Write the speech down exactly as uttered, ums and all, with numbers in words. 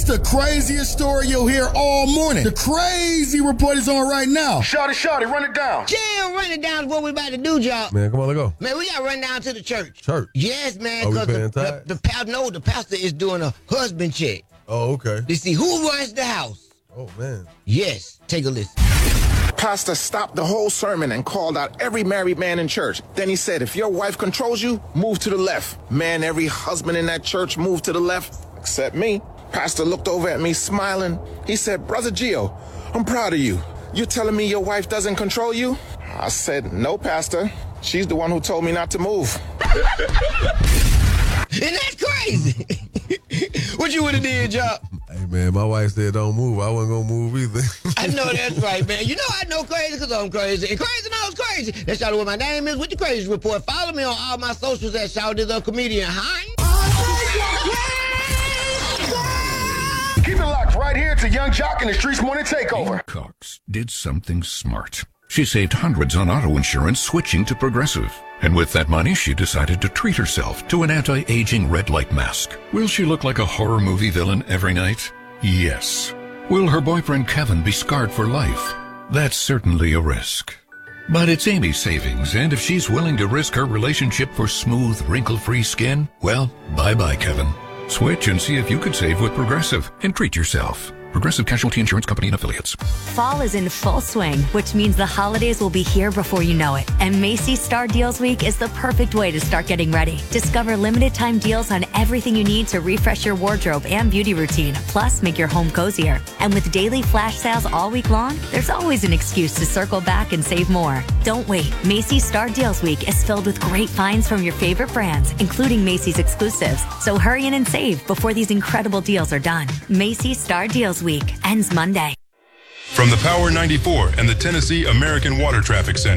It's the craziest story you'll hear all morning. The crazy report is on right now. Shawty, shawty, run it down. Chill, run it down is what we about to do, y'all. Man, come on, let's go. Man, we got to run down to the church. Church? Yes, man. Are we Cause paying the, the, tithes? the, pastor, no, the pastor is doing a husband check Oh, okay. to see who runs the house. Oh, man. Yes, take a listen. Pastor stopped the whole sermon and called out every married man in church. Then he said, if your wife controls you, move to the left. Man, every husband in that church moved to the left, except me. Pastor looked over at me smiling. He said, Brother Gio, I'm proud of you. You telling me your wife doesn't control you? I said, no, Pastor. She's the one who told me not to move. And that's crazy. What you would have did, y'all? Hey, man, my wife said don't move. I wasn't going to move either. I know that's right, man. You know I know crazy because I'm crazy. And crazy knows crazy. That's y'all what my name is with the Crazy Report. Follow me on all my socials at Shawty the Comedian. Hi. Keep it locked right here to Young Jock and the Streets Morning Takeover. Cox did something smart. She saved hundreds on auto insurance switching to Progressive. And with that money, she decided to treat herself to an anti-aging red light mask. Will she look like a horror movie villain every night? Yes. Will her boyfriend Kevin be scarred for life? That's certainly a risk. But it's Amy's savings, and if she's willing to risk her relationship for smooth, wrinkle-free skin, well, bye-bye, Kevin. Switch and see if you could save with Progressive and treat yourself. Progressive Casualty Insurance Company and Affiliates. Fall is in full swing, which means the holidays will be here before you know it. And Macy's Star Deals Week is the perfect way to start getting ready. Discover limited time deals on everything you need to refresh your wardrobe and beauty routine, plus make your home cozier. And with daily flash sales all week long, there's always an excuse to circle back and save more. Don't wait. Macy's Star Deals Week is filled with great finds from your favorite brands, including Macy's exclusives. So hurry in and save before these incredible deals are done. Macy's Star Deals Week ends Monday. From the Power ninety-four and the Tennessee American Water Traffic Center.